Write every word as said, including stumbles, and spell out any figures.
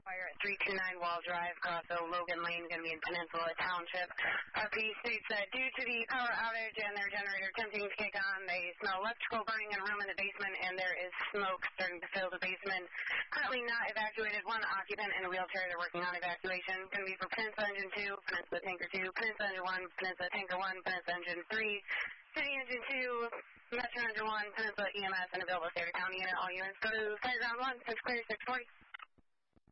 Fire at three two nine Wall Drive, Crossville, Logan Lane, going to be in Peninsula Township. R P states that due to the power outage and their generator attempting to kick on, they smell electrical burning in a room in the basement, and there is smoke starting to fill the basement. Currently not evacuated. One occupant in a wheelchair. They're working on evacuation. Going to be for Peninsula Engine two, Peninsula Tanker two, Peninsula Engine one, Peninsula Tanker one, Peninsula Engine three, City Engine two, Metro Engine one, Peninsula E M S, and available state or county unit. All units go to Fire Ground one, six clear, six forty.